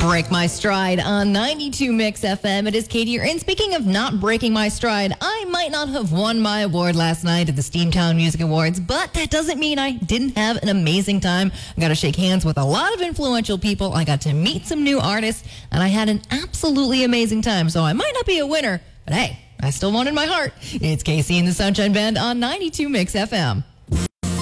Break My Stride on 92 Mix FM. It is Katie here. And speaking of not breaking my stride, I might not have won my award last night at the Steamtown Music Awards, but that doesn't mean I didn't have an amazing time. I got to shake hands with a lot of influential people. I got to meet some new artists, and I had an absolutely amazing time. So I might not be a winner, but hey, I still won in my heart. It's Casey and the Sunshine Band on 92 Mix FM.